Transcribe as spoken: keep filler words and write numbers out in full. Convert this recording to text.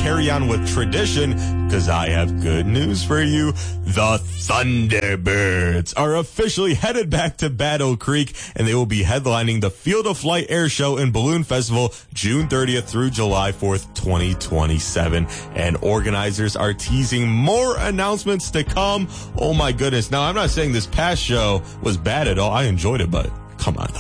carry on with tradition, because I have good news for you. The Thunderbirds are officially headed back to Battle Creek, and they will be headlining the Field of Flight Air Show and Balloon Festival June thirtieth through July fourth, twenty twenty-seven. And organizers are teasing more announcements to come. Oh my goodness. Now, I'm not saying this past show was bad at all. I enjoyed it, but come on.